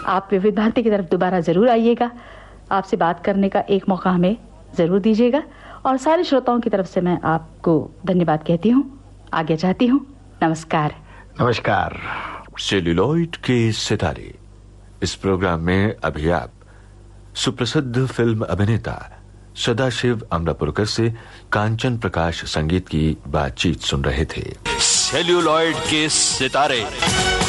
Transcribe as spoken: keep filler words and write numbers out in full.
आप विविध भारती की तरफ दोबारा जरूर आइएगा। आपसे बात करने का एक मौका हमें जरूर दीजिएगा। और सारे श्रोताओं की तरफ से मैं आपको धन्यवाद कहती हूँ, आज्ञा चाहती हूँ। नमस्कार। नमस्कार। सेल्यूलॉइड के सितारे, इस प्रोग्राम में अभी आप सुप्रसिद्ध फिल्म अभिनेता सदाशिव अमरापुरकर से कांचन प्रकाश संगीत की बातचीत सुन रहे थे। सेल्यूलॉइड के सितारे।